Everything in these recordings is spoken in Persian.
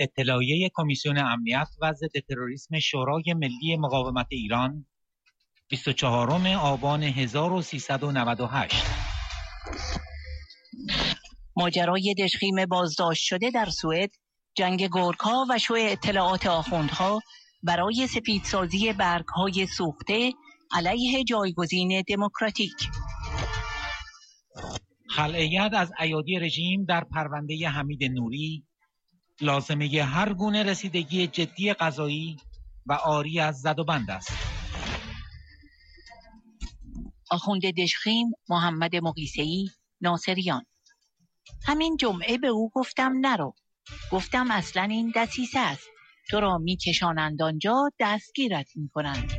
اطلاعیه کمیسیون امنیت و ضد تروریسم شورای ملی مقاومت ایران 24 آبان 1398. ماجرای دژخیم بازداشت شده در سوئد، جنگ گورکا و شو اطلاعات آخوندها برای سفیدسازی برگ‌های سوخته علیه جایگزین دموکراتیک. خلع ید از ایادی رژیم در پرونده حمید نوری، لازمه هر گونه رسیدگی جدی قضایی و عاری از زد و بند است. آخوند دژخیم محمد مقیسه‌ای، ناصریان: همین جمعه به او گفتم نرو. گفتم اصلا این دسیسه است. تو را میکشانند آنجا، دستگیرت میکنند.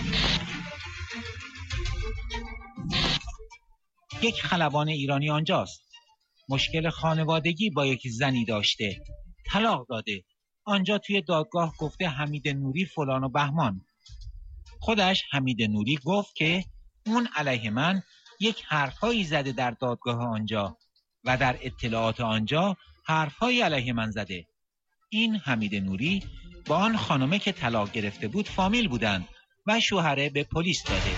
یک خلبان ایرانی آنجاست. مشکل خانوادگی با یک زنی داشته. طلاق داده. آنجا توی دادگاه گفته حمید نوری فلان و بهمان. خودش حمید نوری گفت که اون علیه من یک حرفایی زده در دادگاه آنجا و در اطلاعات آنجا حرفایی علیه من زده. این حمید نوری با آن خانمه که طلاق گرفته بود فامیل بودند و شوهره به پلیس داده.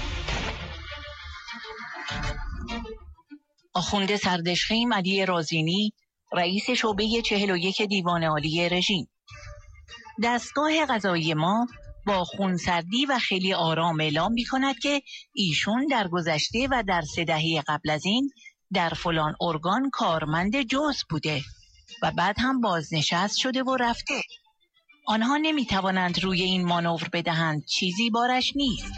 آخوند سردژخیم علی رازینی، رئیس شعبه 41 دیوان عالی رژیم: دستگاه قضایی ما با خونسردی و خیلی آرام اعلام می‌کند که ایشون در گذشته و در 3 دهه قبل از این در فلان ارگان کارمند جزء بوده و بعد هم بازنشست شده و رفته. آنها نمی‌توانند روی این مانور بدهند، چیزی بارش نیست.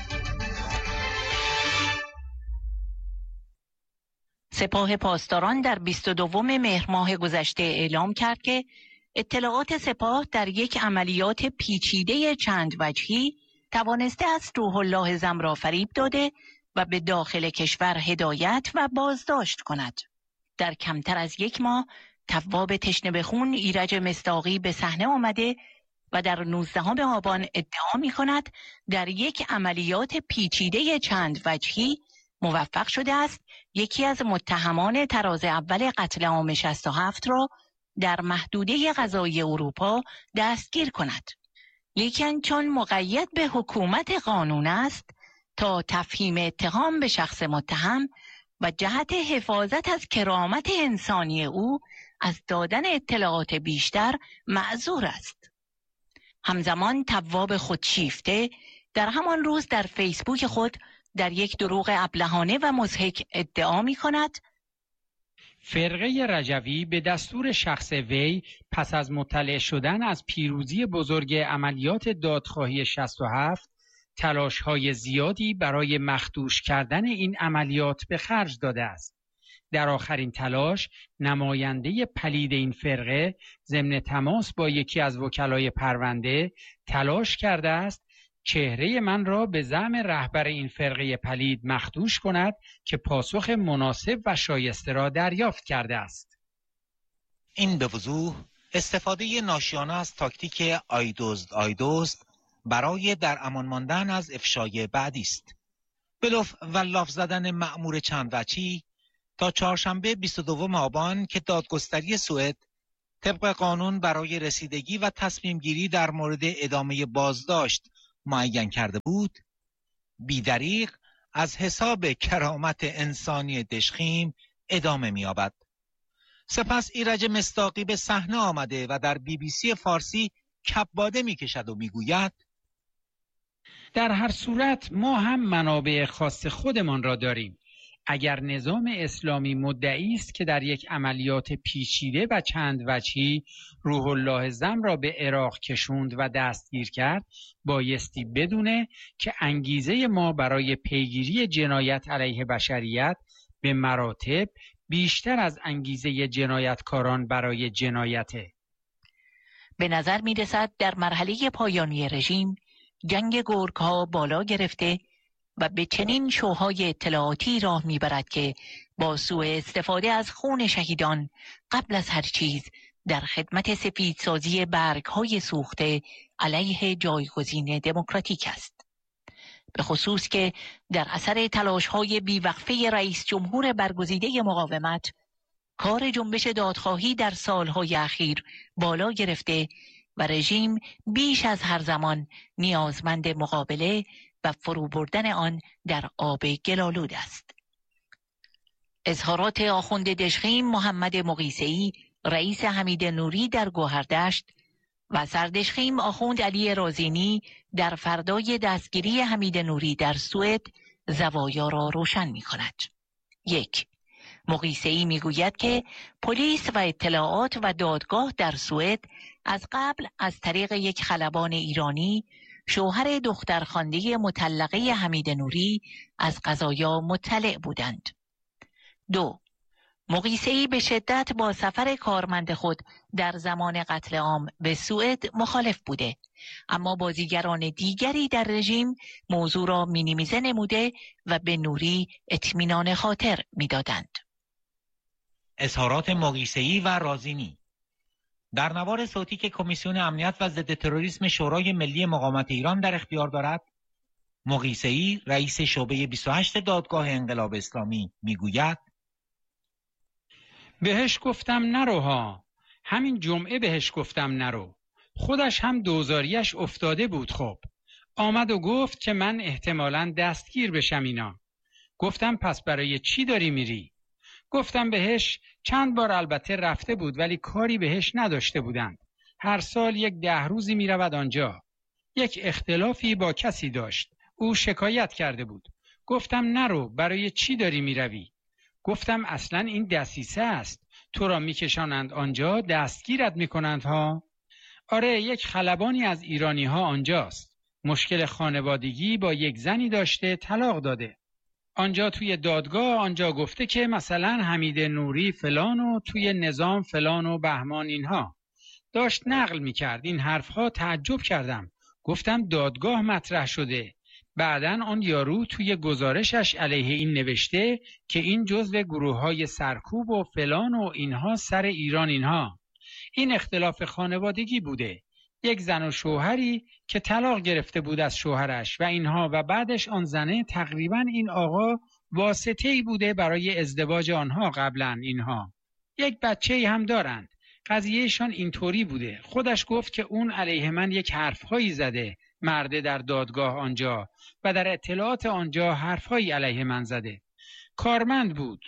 سپاه پاسداران در 22 مهر ماه گذشته اعلام کرد که اطلاعات سپاه در یک عملیات پیچیده چند وجهی توانسته است روح الله زم را فریب داده و به داخل کشور هدایت و بازداشت کند. در کمتر از 1 ماه تواب تشنه به خون ایرج مصداقی به صحنه آمده و در 19 آبان ادعا می کند در یک عملیات پیچیده چند وجهی موفق شده است یکی از متهمان طراز اول قتل عام 67 را در محدوده قضایی اروپا دستگیر کند. لیکن چون مقید به حکومت قانون است، تا تفهیم اتهام به شخص متهم و جهت حفاظت از کرامت انسانی او از دادن اطلاعات بیشتر معذور است. همزمان تواب خودشیفته در همان روز در فیسبوک خود در یک دروغ ابلهانه و مضحک ادعا می کند فرقه رجوی به دستور شخص وی پس از مطلع شدن از پیروزی بزرگ عملیات دادخواهی 67 تلاش‌های زیادی برای مخدوش کردن این عملیات به خرج داده است. در آخرین تلاش نماینده پلید این فرقه ضمن تماس با یکی از وکلای پرونده تلاش کرده است چهره من را به زعم رهبر این فرقه پلید مخدوش کند که پاسخ مناسب و شایسته را دریافت کرده است. این به وضوح استفاده ناشیانه از تاکتیک آیدزد برای در امان ماندن از افشای بعدی است. بلوف و لاف زدن مأمور چند وجهی تا چهارشنبه 22 آبان که دادگستری سوئد طبق قانون برای رسیدگی و تصمیم گیری در مورد ادامه بازداشت معین کرده بود، بی‌دریغ از حساب کرامت انسانی دژخیم ادامه می‌یابد. سپس ایرج مصداقی به صحنه آمده و در BBC فارسی کباده می‌کشد و می‌گوید در هر صورت ما هم منابع خاص خودمان را داریم. اگر نظام اسلامی مدعی است که در یک عملیات پیچیده و چند وجهی روح الله زم را به عراق کشوند و دستگیر کرد، بایستی بدونه که انگیزه ما برای پیگیری جنایت علیه بشریت به مراتب بیشتر از انگیزه جنایتکاران برای جنایته. به نظر می رسد در مرحله پایانی رژیم جنگ گورکها بالا گرفته و به چنین شوهای اطلاعاتی راه میبرد که با سوء استفاده از خون شهیدان قبل از هر چیز در خدمت سفیدسازی برگ‌های سوخته علیه جایگزین دموکراتیک است. به خصوص که در اثر تلاش‌های بیوقفه رئیس جمهور برگزیده مقاومت کار جنبش دادخواهی در سالهای اخیر بالا گرفته و رژیم بیش از هر زمان نیازمند مقابله و فرو بردن آن در آب گلالود است. اظهارات آخوند دژخیم محمد مقیسه‌ای رئیس حمید نوری در گوهردشت و سردژخیم آخوند علی رازینی در فردای دستگیری حمید نوری در سوئد زوایا را روشن می کند. 1. مقیسه‌ای می گوید که پلیس و اطلاعات و دادگاه در سوئد از قبل از طریق یک خلبان ایرانی شوهر دخترخوانده مطلقه حمید نوری از قضایا مطلع بودند. 2. مقیسه‌ای به شدت با سفر کارمند خود در زمان قتل عام به سوئد مخالف بوده، اما بازیگران دیگری در رژیم موضوع را مینیمیزه نموده و به نوری اطمینان خاطر می‌دادند. اظهارات مقیسه‌ای و رازینی در نوار صوتی که کمیسیون امنیت و ضد تروریسم شورای ملی مقاومت ایران در اختیار دارد، مقیسه‌ای رئیس شعبه 28 دادگاه انقلاب اسلامی میگوید: بهش گفتم نرو ها، همین جمعه بهش گفتم نرو، خودش هم دوزاریش افتاده بود. خب آمد و گفت که من احتمالاً دستگیر بشم اینا. گفتم پس برای چی داری میری؟ گفتم بهش چند بار البته رفته بود ولی کاری بهش نداشته بودند. هر سال 10 روزی میرود آنجا. یک اختلافی با کسی داشت. او شکایت کرده بود. گفتم نرو، برای چی داری میروی؟ گفتم اصلا این دسیسه است. تو را میکشانند آنجا، دستگیرت میکنند ها. آره، یک خلبانی از ایرانی ها آنجاست. مشکل خانوادگی با یک زنی داشته، طلاق داده. آنجا توی دادگاه آنجا گفته که مثلا حمید نوری فلان و توی نظام فلان و بهمان اینها. داشت نقل میکرد این حرفها. تعجب کردم. گفتم دادگاه مطرح شده. بعدن آن یارو توی گزارشش علیه این نوشته که این جزو گروه‌های سرکوب و فلان و اینها سر ایران اینها. این اختلاف خانوادگی بوده. یک زن و شوهری که طلاق گرفته بود از شوهرش و اینها و بعدش آن زنه تقریبا این آقا واسطه‌ای بوده برای ازدواج آنها قبلا اینها. یک بچه‌ای هم دارند. قضیهشان اینطوری بوده. خودش گفت که اون علیه من یک حرفهایی زده، مرده در دادگاه آنجا و در اطلاعات آنجا حرفهایی علیه من زده. کارمند بود.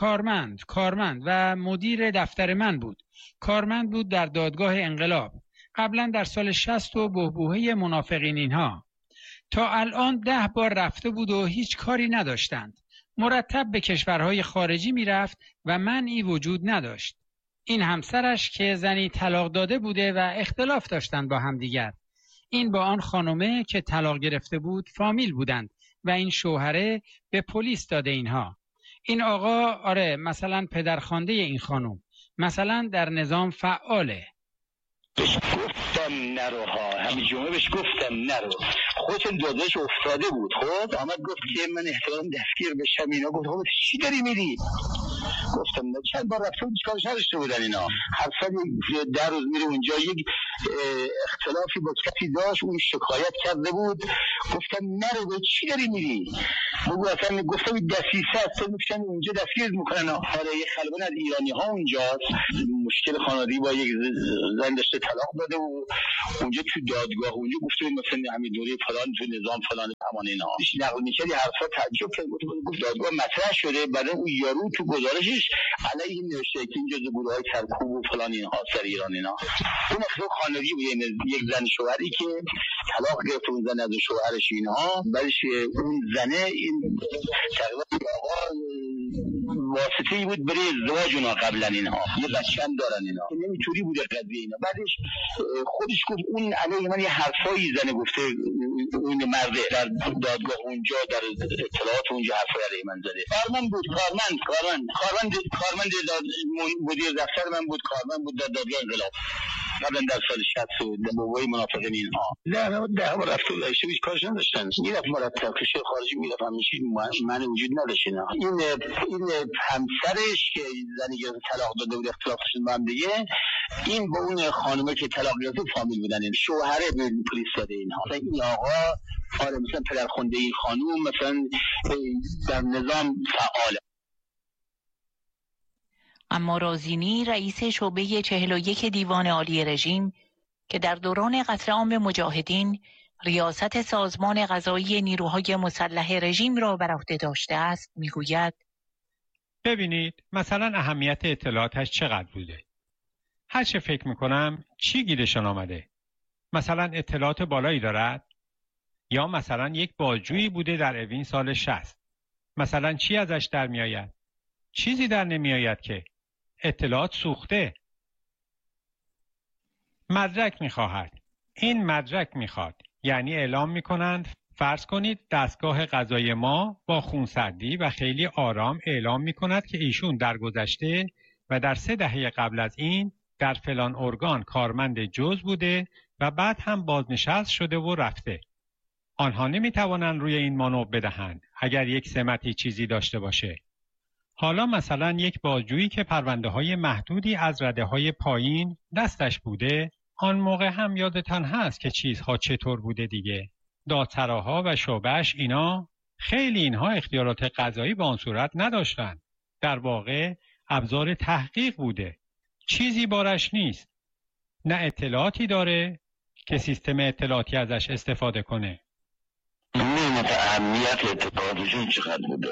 کارمند و مدیر دفتر من بود. کارمند بود در دادگاه انقلاب. قبلا در سال 60 و بحبوحه منافقین اینها. تا الان 10 بار رفته بود و هیچ کاری نداشتند. مرتب به کشورهای خارجی میرفت و منعی وجود نداشت. این همسرش که زنی طلاق داده بوده و اختلاف داشتند با همدیگر. این با آن خانومه که طلاق گرفته بود فامیل بودند و این شوهره به پلیس داده اینها. این آقا آره مثلا پدرخوانده این خانوم مثلا در نظام فعاله. بهش گفتم نرو ها، همین جمعه بهش گفتم نرو. خودتون داداش افتاده بود. خب آمد گفت که من احتمالاً دستگیر بشم اینا. گفت خب چی داری میری؟ گفتم نه، چند بار رفته بود چیکارش نداشته بودن اینا. هر سال 10 روز میره اونجا. یک اختلافی با کسی داشت، اون شکایت کرده بود. گفتم نرو، به چی داری میری؟ بگو اصلا. گفتم دسیسه است، میشن اونجا دستگیر میکنن. آره یه خلبان از ایرانی ها اونجاست. مشکل خانوادگی با یک زن داشته، طلاق داده و اونجا تو دادگاه اونجا گفته مثلا همین دوره فلان تو نظام فلان زمان اینا. هیچ نقل میکردی حرفا تعجب کرد. گفت دادگاه مطرح شده. بعد اون یارو تو گزارشش علیه این نوشته که این جزء گروه‌های سرکوب و فلان اینها سر ایران اینا. اون اصلا خانوادگی بود، یک زن شوهری که طلاق گرفت اون زن از شوهرش اینها. بعدش اون زنه این تقریبا آقا واسطه‌ای بود برای ازدواج اونا قبلا اینها. یه بچه هم دارن اینا. نمیتونی بوده قضیه اینا. بعدش خودش گفت اون علیه من یه حرفایی زنه گفته. اون مرده در دادگاه اونجا در اطلاعات اونجا حرفای علیه من زده. کارمند بود. کارمند مدیر دفتر من بود. کارمند بود در دادگاه انقلاب قبلا در سال 60 و بابای منافقین اینها. ده بار رفت و داشته هیچ کارش نداشتن. میرفت مرتب کشور خارجی میرفت، همیشه من وجود نداشت اینا. این همسرش که زنی که طلاق داده بود اختلافشون با هم دیگه، این با اون خانومه که طلاق گرفته فامیل بودن. این شوهره به پلیس داده اینها. این آقا آره مثلا پدرخوانده این خانوم مثلا در نظام فعاله. اما رازینی رئیس شعبه 41 دیوان عالی رژیم که در دوران قتل عام مجاهدین ریاست سازمان قضایی نیروهای مسلح رژیم را بر عهده داشته است میگوید: ببینید مثلا اهمیت اطلاعاتش چقدر بوده. هر چه فکر میکنم چی گیرشان آمده؟ مثلا اطلاعات بالایی دارد؟ یا مثلا یک بازجویی بوده در اوین سال 60؟ مثلا چی ازش در میآید؟ چیزی در نمیآید که اطلاعات سوخته. مدرک میخواهد. این مدرک میخواد. یعنی اعلام میکنند فرض کنید دستگاه قضایی ما با خونسردی و خیلی آرام اعلام میکند که ایشون در گذشته و در 3 دهه قبل از این در فلان ارگان کارمند جز بوده و بعد هم بازنشست شده و رفته. آنها نمیتوانند روی این مانور بدهند اگر یک سمتی چیزی داشته باشه. حالا مثلا یک بازجویی که پرونده های محدودی از رده های پایین دستش بوده، آن موقع هم یادتان هست که چیزها چطور بوده دیگه. دادسراها و شعبه‌اش خیلی اینها اختیارات قضایی به آن صورت نداشتند. در واقع ابزار تحقیق بوده. چیزی بارش نیست. نه اطلاعاتی داره که سیستم اطلاعاتی ازش استفاده کنه. نمی‌دونم اهمیت اطلاعاتشون چقدر بوده.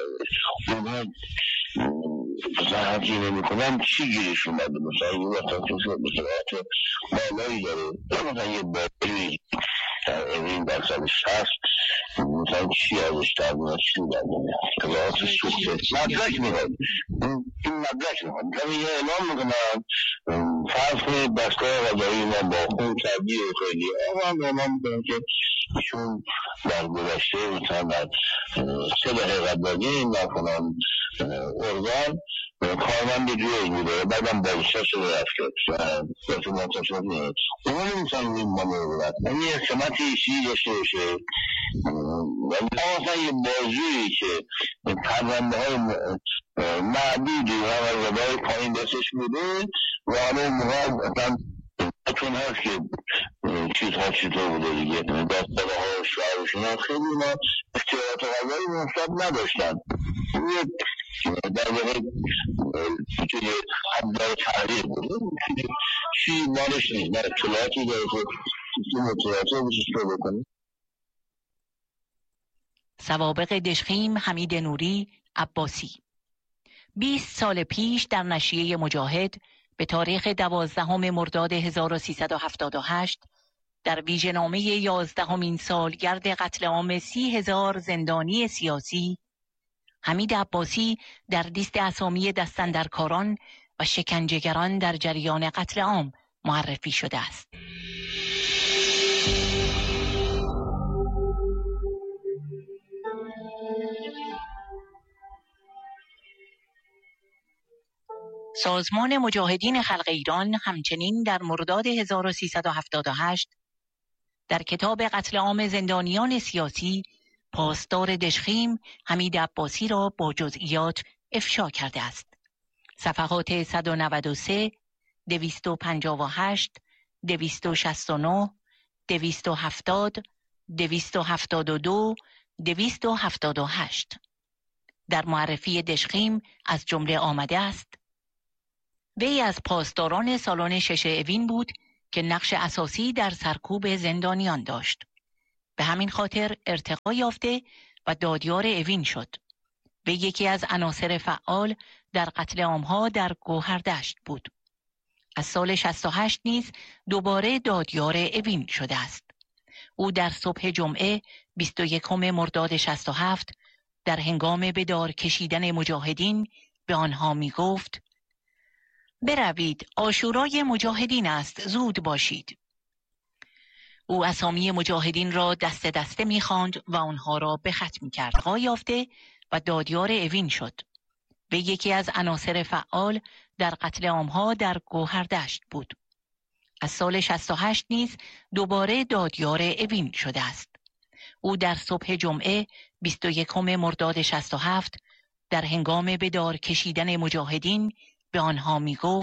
مثلا هرچی نمی‌کنم چی گیرش اومده؟ مثلا یه وقتا توش اطلاعات بالایی داره. مثلا یه بازی در اوین در سال 60 مثلا چی ازش در میاد؟ چی در میاد؟ اطلاعات سوخته. مدرک می‌خواد. این مدرک می‌خواد. مثلا یه اعلام می‌کنم فرض کنید دستگاه قضایی ما با خون کردی و خیلی اعلام می‌کنم که ایشون در گذشته مثلا در 3 دهه قبل از این در فلان ارگان کارمند جز بوده، بعدم بازنشسته شده رفته تو منتشرات میاد. اونا نمی‌تونن این مانور بدن. یعنی احتمالاتی چیزی داشته باشه. مثلا یه بازجویی که پرونده های معدودی و رده پایین دستش بوده و حالا اون موقع مثلا چون هست که چیزها چطور بوده دیگه، دستگاه ها و شعرشون ها خیلی ما اختیارات قضایی منصب نداشتن. در واقع توی ابزار تحریر بوده، چی مالش نیست، نه اطلاعاتی داره که سیستم اطلاعاتی رو بشش بکنه. سوابق دژخیم حمید نوری عباسی 20 سال پیش در نشریه مجاهد به تاریخ 12 مرداد 1378 در ویژه‌نامه 11مین سالگرد قتل عام 30,000 زندانی سیاسی، حمید عباسی در لیست اسامی دستاندرکاران و شکنجهگران در جریان قتل عام معرفی شده است. سازمان مجاهدین خلق ایران همچنین در مرداد 1378 در کتاب قتل عام زندانیان سیاسی پاسدار دژخیم حمید عباسی را با جزئیات افشا کرده است. صفحات 193، 258، 269، 270، 272، 278. در معرفی دژخیم از جمله آمده است: وی از پاسداران سالن 6 اوین بود که نقش اساسی در سرکوب زندانیان داشت. به همین خاطر ارتقا یافته و دادیار اوین شد. وی یکی از عناصر فعال در قتل عامها در گوهردشت بود. از سال 68 نیز دوباره دادیار اوین شده است. او در صبح جمعه 21 مرداد 67 در هنگام به دار کشیدن مجاهدین به آنها می گفت: بروید، عاشورای مجاهدین است، زود باشید. او اسامی مجاهدین را دسته دسته می خواند و آنها را به خط می کرد. ارتقا یافته و دادیار اوین شد. وی یکی از عناصر فعال در قتل عامها در گوهردشت بود. از سال 68 نیز دوباره دادیار اوین شده است. او در صبح جمعه 21 مرداد 67 در هنگام به دار کشیدن مجاهدین به آنها می گفت: